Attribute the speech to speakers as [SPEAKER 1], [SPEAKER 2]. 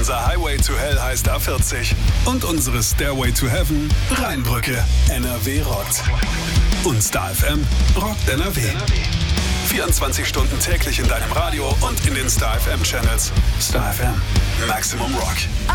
[SPEAKER 1] Unser Highway to Hell heißt A40. Und unsere Stairway to Heaven Rheinbrücke. NRW rockt. Und Star FM rockt NRW. 24 Stunden täglich in deinem Radio und in den Star FM Channels. Star FM. Maximum Rock.